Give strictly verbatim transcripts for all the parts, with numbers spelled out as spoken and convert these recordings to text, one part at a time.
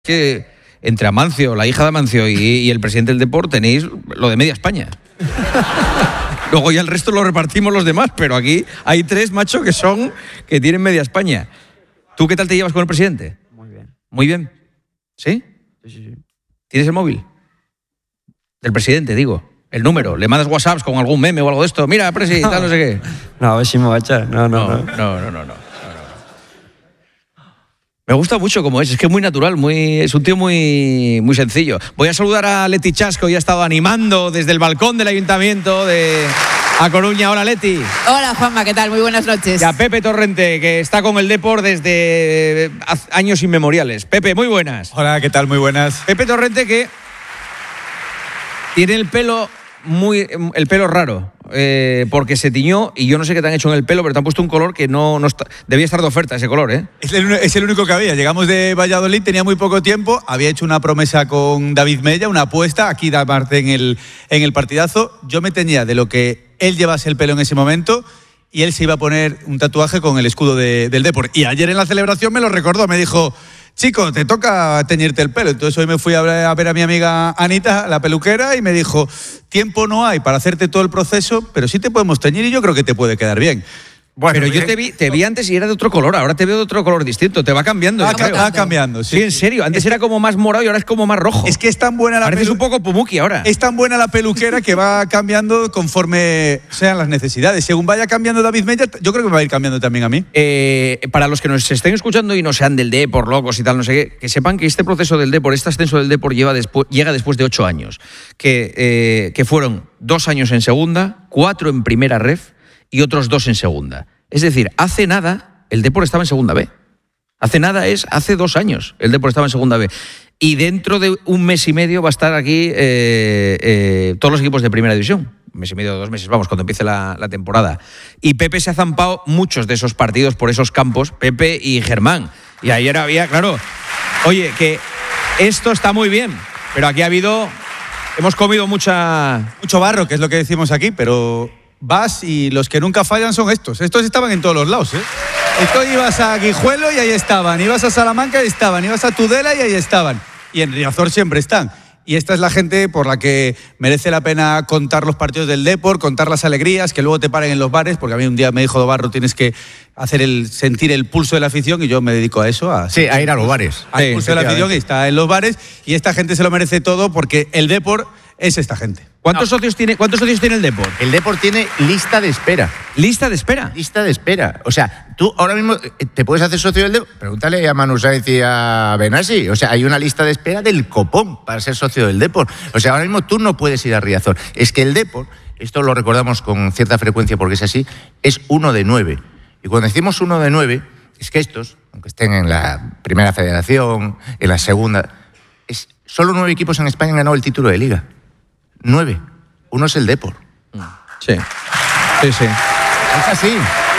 que entre Amancio, la hija de Amancio y, y el presidente del Depor tenéis lo de media España. Luego ya el resto lo repartimos los demás, pero aquí hay tres, macho, que son, que tienen media España. ¿Tú qué tal te llevas con el presidente? Muy bien. Muy bien. ¿Sí? Sí, sí, sí. ¿Tienes el móvil? Del presidente, digo. El número. ¿Le mandas WhatsApps con algún meme o algo de esto? Mira, presi, tal, no sé qué. No, a ver si me va a echar. No, no, No, no. no, no, no, no. Me gusta mucho como es, es que es muy natural, muy, es un tío muy, muy sencillo. Voy a saludar a Leti Chasco, que ha estado animando desde el balcón del Ayuntamiento de A Coruña. Hola, Leti. Hola, Juanma, ¿qué tal? Muy buenas noches. Y a Pepe Torrente, que está con el Depor desde años inmemoriales. Pepe, muy buenas. Hola, ¿qué tal? Muy buenas. Pepe Torrente, que tiene el pelo muy el pelo raro, eh, porque se tiñó, y yo no sé qué te han hecho en el pelo, pero te han puesto un color que no, no está, debía estar de oferta ese color, ¿eh? Es el, es el único que había. Llegamos de Valladolid, tenía muy poco tiempo, había hecho una promesa con David Mella, una apuesta, aquí da parte en el, en el partidazo. Yo me teñía de lo que él llevase el pelo en ese momento, y él se iba a poner un tatuaje con el escudo de, del Depor. Y ayer en la celebración me lo recordó, me dijo: chico, te toca teñirte el pelo. Entonces hoy me fui a ver a mi amiga Anita, la peluquera, y me dijo: tiempo no hay para hacerte todo el proceso, pero sí te podemos teñir y yo creo que te puede quedar bien. Bueno, pero yo te vi, te vi antes y era de otro color, ahora te veo de otro color distinto, te va cambiando. Va, ca- va cambiando, sí. Sí, en serio, antes era como más morado y ahora es como más rojo. Es que es tan buena la Pareces pelu- un poco Pumuki ahora. Es tan buena la peluquera que va cambiando conforme sean las necesidades. Según vaya cambiando David Mella, yo creo que me va a ir cambiando también a mí. Eh, para los que nos estén escuchando y no sean del Depor, locos y tal, no sé qué, que sepan que este proceso del Depor, este ascenso del Depor lleva despu- llega después de ocho años, que, eh, que fueron dos años en segunda, cuatro en primera ref y otros dos en segunda. Es decir, hace nada el Depor estaba en segunda B. Hace nada es, hace dos años el Depor estaba en segunda B. Y dentro de un mes y medio va a estar aquí eh, eh, todos los equipos de primera división. Un mes y medio, dos meses, vamos, cuando empiece la, la temporada. Y Pepe se ha zampado muchos de esos partidos por esos campos, Pepe y Germán. Y ayer había, claro, oye, que esto está muy bien, pero aquí ha habido, hemos comido mucha... Mucho barro, que es lo que decimos aquí, pero vas y los que nunca fallan son estos. Estos estaban en todos los lados, ¿eh? Esto ibas a Guijuelo y ahí estaban, ibas a Salamanca y ahí estaban, ibas a Tudela y ahí estaban. Y en Riazor siempre están. Y esta es la gente por la que merece la pena contar los partidos del Depor, contar las alegrías, que luego te paren en los bares, porque a mí un día me dijo Dobarro, tienes que hacer el, sentir el pulso de la afición, y yo me dedico a eso. A, sí, a ir a los bares. Al Sí, pulso de la afición, y está en los bares, y esta gente se lo merece todo porque el Depor es esta gente. ¿Cuántos, no. socios tiene, ¿Cuántos socios tiene el Depor? El Depor tiene lista de espera. ¿Lista de espera? Lista de espera. O sea, tú ahora mismo te puedes hacer socio del Depor. Pregúntale a Manu Sáenz y a Benassi. O sea, hay una lista de espera del copón para ser socio del Depor. O sea, ahora mismo tú no puedes ir a Riazor. Es que el Depor, esto lo recordamos con cierta frecuencia porque es así, es uno de nueve. Y cuando decimos uno de nueve, es que estos, aunque estén en la primera federación, en la segunda, es solo nueve equipos en España han ganado el título de Liga. Nueve. Uno es el Depor. Sí. Sí, sí. Es así.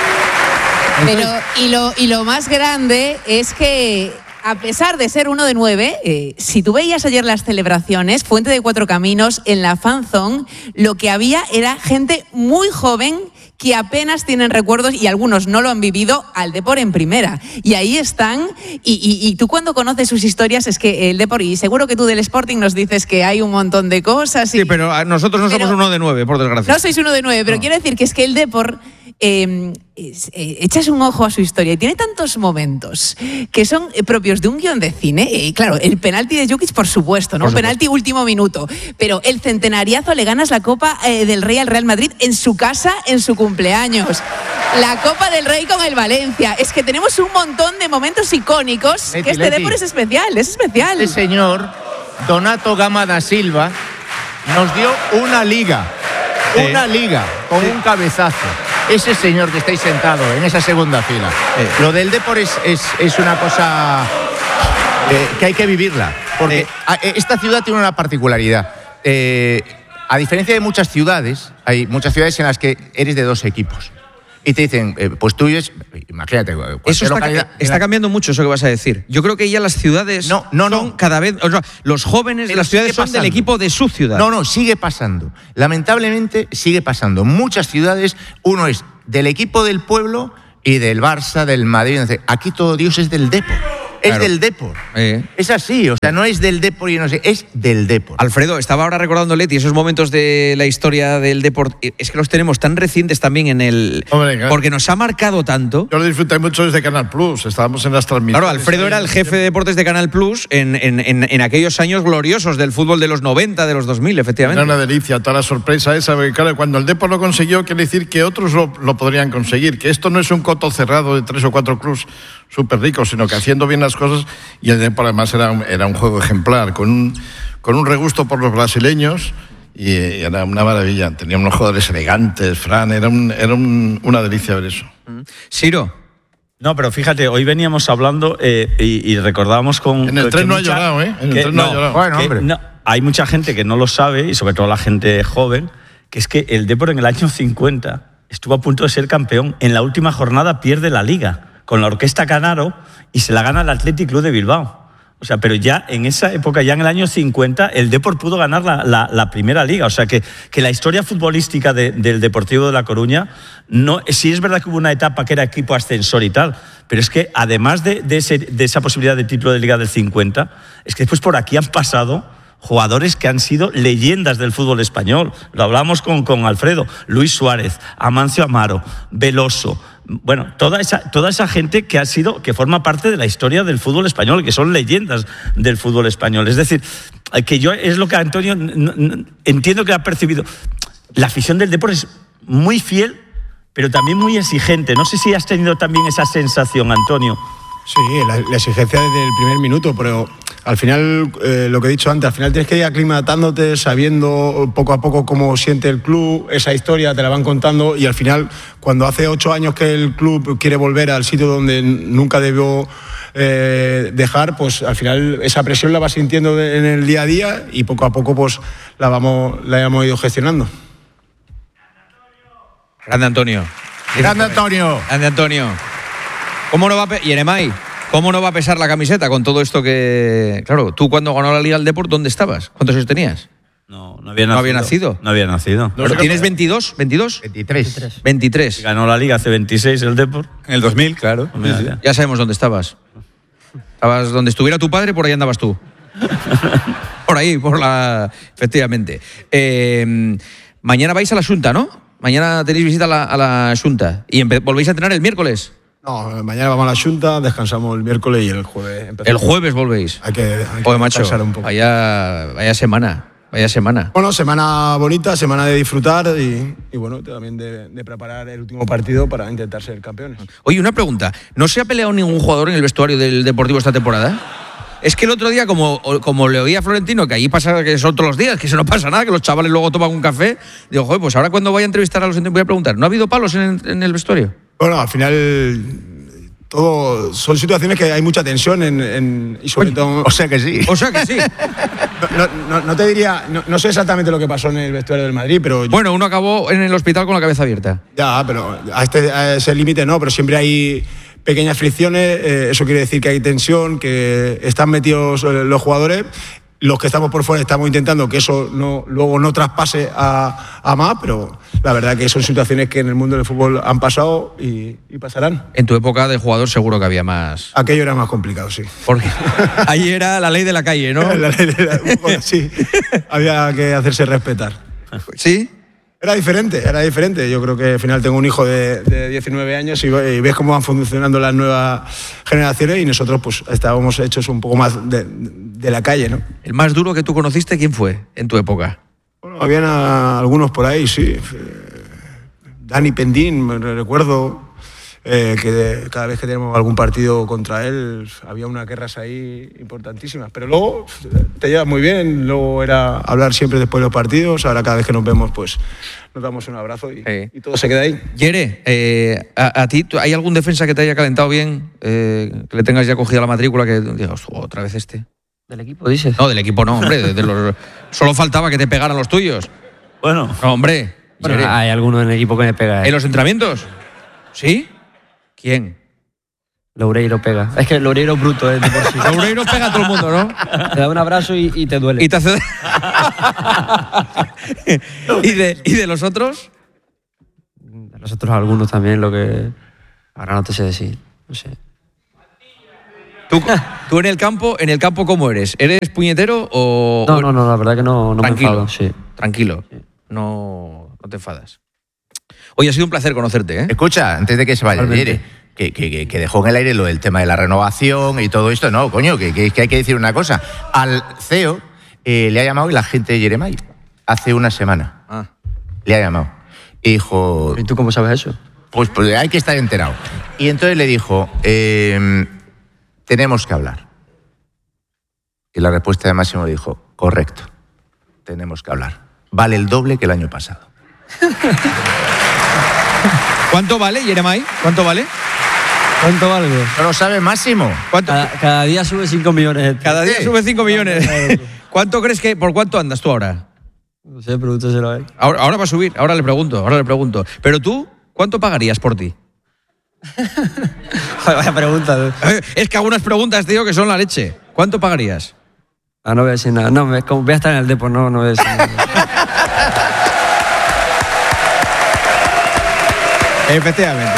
Pero, y lo, y lo más grande es que, a pesar de ser uno de nueve, eh, si tú veías ayer las celebraciones, Fuente de Cuatro Caminos, en la Fan Zone, lo que había era gente muy joven que apenas tienen recuerdos, y algunos no lo han vivido, al Depor en primera. Y ahí están, y, y, y tú cuando conoces sus historias, es que el Depor, y seguro que tú del Sporting nos dices que hay un montón de cosas. Y, Sí, pero nosotros no pero, somos uno de nueve, por desgracia. No sois uno de nueve, pero No. quiero decir que es que el Depor... Eh, eh, echas un ojo a su historia y tiene tantos momentos que son eh, propios de un guión de cine. Eh, claro, el penalti de Jukic, por supuesto, ¿no? Por Un penalti último minuto. Pero el centenariazo, le ganas la Copa eh, del Rey al Real Madrid en su casa, en su cumpleaños. La Copa del Rey con el Valencia. Es que tenemos un montón de momentos icónicos. Leti, que este Leti. Depor es especial, es especial. Este señor, Donato Gama da Silva, nos dio una liga. Sí. Una liga con un cabezazo. Ese señor que estáis sentado en esa segunda fila. Sí. Lo del Depor es, es, es una cosa eh, que hay que vivirla. Porque Sí. a, esta ciudad tiene una particularidad. Eh, a diferencia de muchas ciudades, hay muchas ciudades en las que eres de dos equipos. Y te dicen, eh, pues tú es, imagínate, Eso está, localidad, está cambiando mucho eso que vas a decir. Yo creo que ya las ciudades No, no, son no. cada vez... O sea, los jóvenes de Pero las ciudades sigue son del pasando. equipo de su ciudad. No, no, sigue pasando. Lamentablemente sigue pasando. Muchas ciudades, uno es del equipo del pueblo y del Barça, del Madrid. Aquí todo Dios es del Depor. Es Claro. del Depor. Eh. Es así, o sea, no es del Depor y no sé, es del Depor. Alfredo, estaba ahora recordando, Leti, esos momentos de la historia del deporte. Es que los tenemos tan recientes también en el. Hombre, claro. Porque nos ha marcado tanto. Yo lo disfruté mucho desde Canal Plus, estábamos en las transmisiones. Claro, Alfredo era el jefe de deportes de Canal Plus en, en, en, en aquellos años gloriosos del fútbol de los noventa, de los dos mil, efectivamente. Era una delicia, toda la sorpresa esa, porque claro, cuando el Depor lo consiguió, quiere decir que otros lo, lo podrían conseguir, que esto no es un coto cerrado de tres o cuatro clubs súper ricos, sino que haciendo bien las cosas, y el Depor además era un, era un juego ejemplar, con un, con un regusto por los brasileños, y, y era una maravilla, tenía unos jugadores elegantes, Fran, era, un, era un, una delicia ver eso. Siro. No, pero fíjate, hoy veníamos hablando eh, y, y recordábamos con... En el que tren no ha mucha- llorado, ¿eh? En el que- tren no ha llorado. Bueno, que hombre. no, hay mucha gente que no lo sabe, y sobre todo la gente joven, que es que el Depor en el año cincuenta estuvo a punto de ser campeón. En la última jornada pierde la Liga con la Orquesta Canaro y se la gana el Athletic Club de Bilbao. O sea, pero ya en esa época, ya en el año cincuenta, el Depor pudo ganar la, la, la primera liga. O sea, que, que la historia futbolística de, del Deportivo de La Coruña, no, sí es verdad que hubo una etapa que era equipo ascensor y tal, pero es que además de, de, ese, de esa posibilidad de título de liga del cincuenta, es que después por aquí han pasado jugadores que han sido leyendas del fútbol español. Lo hablamos con, con Alfredo. Luis Suárez, Amancio Amaro, Veloso. Bueno, toda esa, toda esa gente que ha sido, que forma parte de la historia del fútbol español, que son leyendas del fútbol español. Es decir, que yo, es lo que Antonio, no, no, entiendo que ha percibido. La afición del Depor es muy fiel, pero también muy exigente. No sé si has tenido también esa sensación, Antonio. Sí, la, la exigencia desde el primer minuto, pero al final, eh, lo que he dicho antes, al final tienes que ir aclimatándote, sabiendo poco a poco cómo siente el club, esa historia te la van contando, y al final, cuando hace ocho años que el club quiere volver al sitio donde nunca debió eh, dejar, pues al final esa presión la vas sintiendo de, en el día a día, y poco a poco pues la, vamos, la hemos ido gestionando. Grande Antonio. Grande Antonio. Grande Antonio. ¿Cómo no va a pe- y Enemay, ¿cómo no va a pesar la camiseta con todo esto que... Claro, tú cuando ganó la Liga del Depor, ¿dónde estabas? ¿Cuántos años tenías? No, no había No nacido. había nacido. No había nacido. Pero ¿tienes veintidós? ¿veintidós? veintitrés. veintitrés. Ganó la Liga hace veintiséis el Depor. En el dos mil, claro. Mira, Sí, sí. ya. Ya sabemos dónde estabas. Estabas donde estuviera tu padre, por ahí andabas tú. Por ahí, por la... Efectivamente. Eh, mañana vais a la Xunta, ¿no? Mañana tenéis visita a la, a la Xunta. ¿Y empe- volvéis a entrenar el miércoles? No, mañana vamos a la Xunta, descansamos el miércoles y el jueves empezamos. El jueves volvéis. Hay que, hay que Joder, macho, descansar un poco. vaya, vaya semana, vaya semana. Bueno, semana bonita, semana de disfrutar y, y bueno, también de, de preparar el último partido para intentar ser campeones. Oye, una pregunta. ¿No se ha peleado ningún jugador en el vestuario del Deportivo esta temporada? Es que el otro día, como, como le oía a Florentino, que allí pasa que son todos los días, que eso no pasa nada, que los chavales luego toman un café, digo, joder, pues ahora cuando vaya a entrevistar a los entrenadores voy a preguntar, ¿no ha habido palos en, en el vestuario? Bueno, al final todo son situaciones que hay mucha tensión en, en- y sobre todo... O sea que sí. O sea que sí. No, no- no te diría, no, no sé exactamente lo que pasó en el vestuario del Madrid, pero Bueno, uno acabó en el hospital con la cabeza abierta. ya, pero a, este, a ese límite no, pero siempre hay pequeñas fricciones, eh, eso quiere decir que hay tensión, que están metidos eh, los jugadores. Los que estamos por fuera estamos intentando que eso no, luego no traspase a, a más, pero la verdad que son situaciones que en el mundo del fútbol han pasado y, y pasarán. En tu época de jugador seguro que había más... Aquello era más complicado, sí. Porque ahí era la ley de la calle, ¿no? La ley era un poco así. Había que hacerse respetar. ¿Sí? Era diferente, era diferente. Yo creo que al final tengo un hijo de, de diecinueve años y, ve- y ves cómo van funcionando las nuevas generaciones y nosotros pues estábamos hechos un poco más de, de la calle, ¿no? ¿El más duro que tú conociste, quién fue en tu época? Bueno, habían a- algunos por ahí, sí. Eh, Dani Pendín, me recuerdo eh, que de- cada vez que teníamos algún partido contra él había unas guerras ahí importantísimas. Pero luego eh, te llevas muy bien, luego era hablar siempre después de los partidos, ahora cada vez que nos vemos pues nos damos un abrazo y, Sí. y todo se queda ahí. Yere, eh, a, a ti, ¿tú- ¿hay algún defensa que te haya calentado bien? Eh, que le tengas ya cogida la matrícula, que digas, "Oh, otra vez este". ¿Del equipo, dices? No, del equipo no, hombre. de- de los- solo faltaba que te pegaran los tuyos. Bueno, No, hombre. Bueno, Yere. hay alguno en el equipo que me pega. ¿En ¿eh? los entrenamientos? ¿Sí? ¿Quién? Loureiro pega. Es que Loureiro es bruto, ¿eh? De por sí. Loureiro pega a todo el mundo, ¿no? Te da un abrazo y, y te duele. Y te hace... ¿Y, de, ¿Y de los otros? Nosotros algunos también, lo que... Ahora no te sé decir. No sé. ¿Tú, tú en el campo, en el campo ¿cómo eres? ¿Eres puñetero o...? No, no, no, la verdad que no, no me Tranquilo, enfado, sí. tranquilo. No, no te enfadas. Oye, ha sido un placer conocerte, ¿eh? Escucha, antes de que se vaya, Totalmente. Yere, que, que, que, que dejó en el aire lo del tema de la renovación y todo esto. No, coño, que, que, que hay que decir una cosa. Al C E O eh, le ha llamado el agente de Jeremai hace una semana. Ah. Le ha llamado. Y dijo, ¿Y tú cómo sabes eso? pues, pues hay que estar enterado. Y entonces le dijo, eh, tenemos que hablar. Y la respuesta de Máximo dijo, correcto, tenemos que hablar. Vale el doble que el año pasado. ¿Cuánto vale, Jeremai? ¿Cuánto vale? ¿Cuánto valgo? ¿No lo sabe Máximo? ¿Cuánto? Cada, cada día sube cinco millones. Cada día sube cinco millones. ¿Cuánto crees que, por cuánto andas tú ahora? No sé, pregúntaselo a él. ahora? Ahora va a subir, ahora le pregunto, ahora le pregunto. Pero tú, ¿cuánto pagarías por ti? Joder, vaya pregunta. ¿eh? Es que algunas preguntas, tío, que son la leche. ¿Cuánto pagarías? Ah, no voy a decir nada. No, me, como voy a estar en el Depor, no, no voy a decir nada. Efectivamente.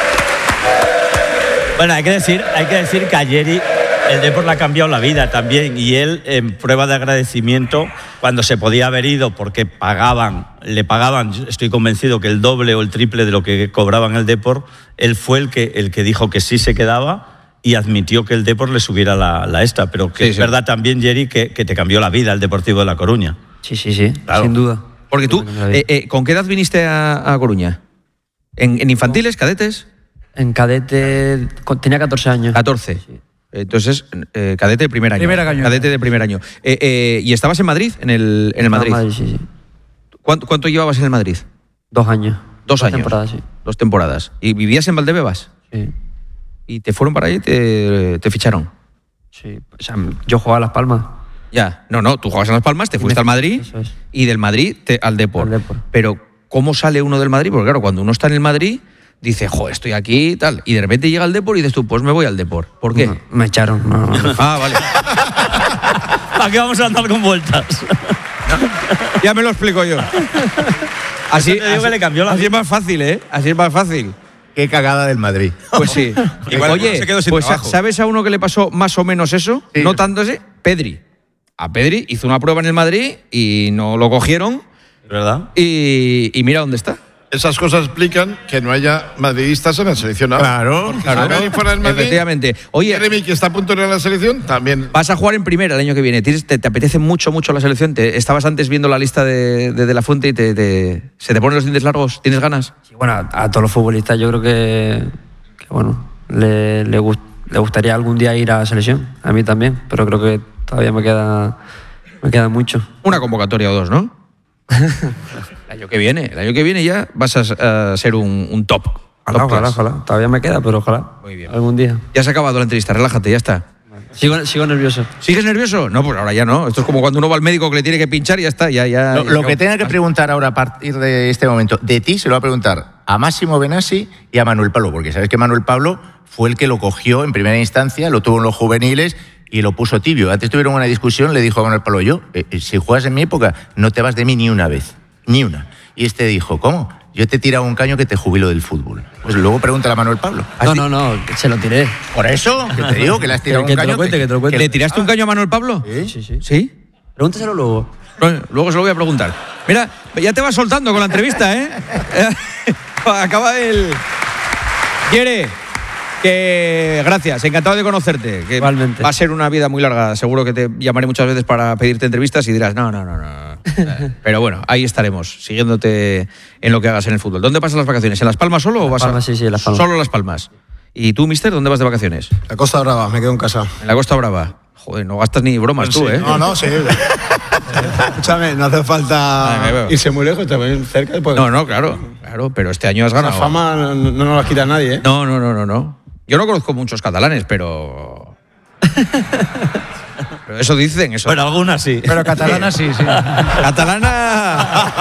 Bueno, hay que decir, hay que decir que a Yeri el Depor le ha cambiado la vida también, y él, en prueba de agradecimiento, cuando se podía haber ido porque pagaban, le pagaban, estoy convencido que el doble o el triple de lo que cobraban el Depor, él fue el que, el que dijo que sí se quedaba y admitió que el Depor le subiera la, la esta, pero que Sí, es sí. verdad también, Yeri, que, que te cambió la vida el Deportivo de La Coruña. Sí, sí, sí, Claro. sin duda. Porque tú, eh, eh, ¿con qué edad viniste a, a Coruña? ¿En, en infantiles, cadetes? En cadete con- tenía catorce años. catorce. Entonces, eh, cadete de primer año. Primer año. Cadete de primer año. Eh, eh, ¿Y estabas en Madrid? En el, en el Madrid. Ah, sí, sí. ¿Cuánto, cuánto llevabas en el Madrid? Dos años. Dos años. temporadas, sí. Dos temporadas. ¿Y vivías en Valdebebas? Sí. ¿Y te fueron para allá y te, te ficharon? Sí. O sea, yo jugaba a Las Palmas. Ya. No, no, tú jugabas en Las Palmas, te fuiste al Madrid Eso es. y del Madrid te- al Depor. Al Depor. Pero, ¿cómo sale uno del Madrid? Porque claro, cuando uno está en el Madrid, dice, jo, estoy aquí y tal. Y de repente llega al Depor y dices tú, pues me voy al Depor. ¿Por qué? No, me echaron. No, no. Ah, vale. ¿Para qué vamos a andar con vueltas? Ya me lo explico yo. Así, Eso te digo así- que le cambió la así vida. es más fácil, ¿eh? Así es más fácil. Qué cagada del Madrid. Pues sí. Igual Oye, se quedó sin pues trabajo. ¿sabes a uno que le pasó más o menos eso? Sí. No tanto ese, Pedri. A Pedri hizo una prueba en el Madrid y no lo cogieron ¿Verdad? y, y mira dónde está. Esas cosas explican que no haya madridistas en la selección. ahora. Claro, Porque claro. si Pedri fuera del Madrid, Efectivamente. Oye, Jeremy, que está a punto de ir a la selección, también. vas a jugar en primera el año que viene. ¿Tienes- te, te apetece mucho, mucho la selección? Te, estabas antes viendo la lista de, de, de La Fuente y te, te- se te ponen los dientes largos. ¿Tienes ganas? Sí, bueno, a, a todos los futbolistas yo creo que, que bueno, le, le, gust- le gustaría algún día ir a la selección. A mí también, pero creo que todavía me queda, me queda mucho. Una convocatoria o dos, ¿no? El año que viene. El año que viene ya vas a, a ser un, un top. Ojalá, Top ojalá, class. ojalá. Todavía me queda, pero ojalá. Muy bien. Algún día. Ya se ha acabado la entrevista, relájate, ya está. Sigo, sigo nervioso. ¿Sigues nervioso? No, pues ahora ya no. Esto es como cuando uno va al médico que le tiene que pinchar y ya está. Ya, ya, Lo, ya lo acabó. que tenga que preguntar ahora a partir de este momento, de ti se lo va a preguntar a Máximo Benassi y a Manuel Pablo, porque sabes que Manuel Pablo fue el que lo cogió en primera instancia, lo tuvo en los juveniles y lo puso tibio. Antes tuvieron una discusión, le dijo a Manuel Pablo, yo, eh, eh, si juegas en mi época, no te vas de mí ni una vez, ni una. Y este dijo, ¿cómo? Yo te he tirado un caño que te jubilo del fútbol. Pues luego pregúntale a Manuel Pablo. No, no, no, se lo tiré. Por eso, que te digo que le has tirado Que- un que te lo caño. cuente, que te lo cuente. ¿Le tiraste un caño a Manuel Pablo? Sí, sí. ¿Sí? Pregúntaselo luego. Bueno, luego se lo voy a preguntar. Mira, ya te vas soltando con la entrevista, ¿eh? Acaba el... Quiere que gracias, encantado de conocerte. Que Igualmente. va a ser una vida muy larga. Seguro que te llamaré muchas veces para pedirte entrevistas y dirás, no, no, no, no. Eh, Pero bueno, ahí estaremos, siguiéndote en lo que hagas en el fútbol. ¿Dónde pasas las vacaciones? ¿En Las Palmas solo o vas Palmas, a...? sí, sí, en Las Palmas. Solo Las Palmas. ¿Y tú, mister, dónde vas de vacaciones? La Costa Brava, me quedo en casa. En la Costa Brava. Joder, no gastas ni bromas tú, ¿eh? No, no, sí. Escúchame, no hace falta Ay, me veo. irse muy lejos, también cerca. Pues, No, no, claro, claro, pero este año has La ganado. fama no, no nos la quita nadie, ¿eh? No, no, no, no, no. Yo no conozco muchos catalanes, pero. Pero eso dicen, eso. Bueno, algunas sí. Pero catalana sí, sí. Catalana.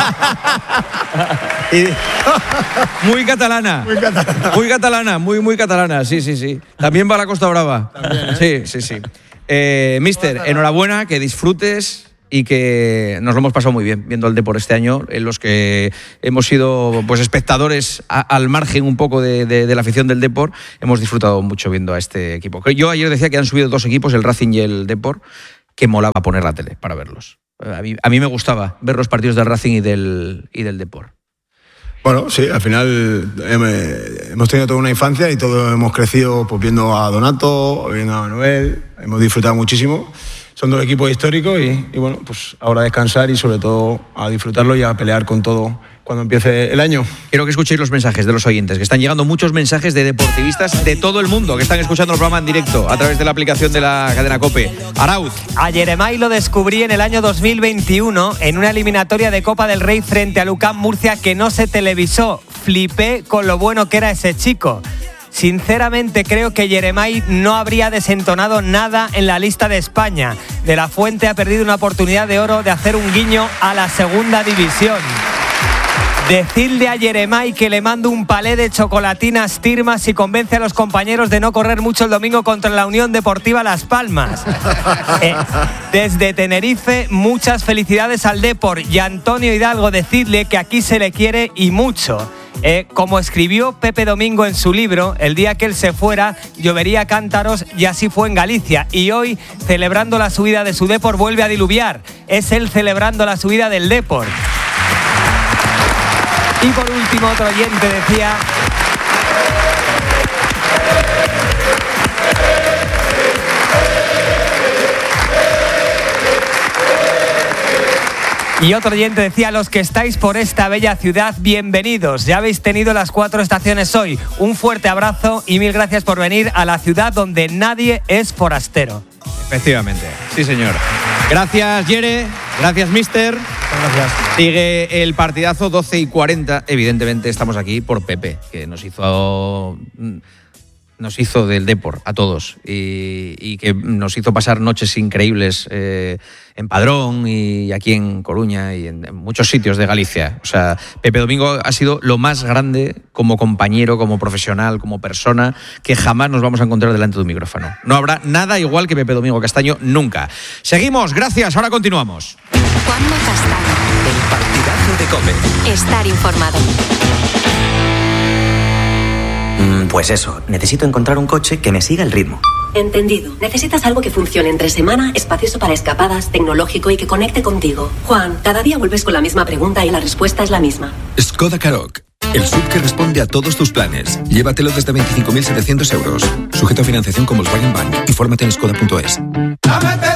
Y- Muy catalana. Muy catalana. Muy catalana, muy, muy catalana. Sí, sí, sí. También va a la Costa Brava. Sí, sí, sí. Eh, mister, enhorabuena, que disfrutes y que nos lo hemos pasado muy bien viendo el Depor este año, en los que hemos sido pues espectadores a, al margen un poco de, de, de la afición del Depor. Hemos disfrutado mucho viendo a este equipo. Yo ayer decía que han subido dos equipos, el Racing y el Depor, que molaba poner la tele para verlos. A mí, a mí me gustaba ver los partidos del Racing y del, y del Depor. Bueno, sí, al final hemos tenido toda una infancia y todos hemos crecido pues, viendo a Donato, viendo a Manuel, hemos disfrutado muchísimo. Son dos equipos históricos y, y bueno, pues ahora a descansar y sobre todo a disfrutarlo y a pelear con todo cuando empiece el año. Quiero que escuchéis los mensajes de los oyentes, que están llegando muchos mensajes de deportivistas de todo el mundo que están escuchando el programa en directo a través de la aplicación de la cadena COPE. Arauz. A Yeremay lo descubrí en el año dos mil veintiuno en una eliminatoria de Copa del Rey frente a Lucán Murcia que no se televisó. Flipé con lo bueno que era ese chico. Sinceramente creo que Yeremay no habría desentonado nada en la lista de España. De la Fuente ha perdido una oportunidad de oro de hacer un guiño a la segunda división. Decidle a Yeremay que le mando un palé de chocolatinas Tirmas y convence a los compañeros de no correr mucho el domingo contra la Unión Deportiva Las Palmas. Eh, desde Tenerife, muchas felicidades al Depor y a Antonio Hidalgo, decidle que aquí se le quiere y mucho. Eh, como escribió Pepe Domingo en su libro, el día que él se fuera, llovería cántaros y así fue en Galicia. Y hoy, celebrando la subida de su Depor, vuelve a diluviar. Es él celebrando la subida del Depor. Y por último, otro oyente decía... Y otro oyente decía, los que estáis por esta bella ciudad, bienvenidos. Ya habéis tenido las cuatro estaciones hoy. Un fuerte abrazo y mil gracias por venir a la ciudad donde nadie es forastero. Efectivamente, sí señor. Gracias, Yere. Gracias, mister. Gracias. Sigue el partidazo, doce y cuarenta. Evidentemente estamos aquí por Pepe, que nos hizo... nos hizo del Depor a todos y, y que nos hizo pasar noches increíbles eh, en Padrón y aquí en Coruña y en, en muchos sitios de Galicia. O sea, Pepe Domingo ha sido lo más grande como compañero, como profesional, como persona que jamás nos vamos a encontrar delante de un micrófono. No habrá nada igual que Pepe Domingo Castaño, nunca. Seguimos, gracias, ahora continuamos. Juanma Castaño. El partidazo de COPE. Estar informado. Pues eso, necesito encontrar un coche que me siga el ritmo. Entendido. Necesitas algo que funcione entre semana, espacioso para escapadas, tecnológico y que conecte contigo. Juan, cada día vuelves con la misma pregunta y la respuesta es la misma. Skoda Karoq, el S U V que responde a todos tus planes. Llévatelo desde veinticinco mil setecientos euros. Sujeto a financiación con Volkswagen Bank. Infórmate en skoda punto es.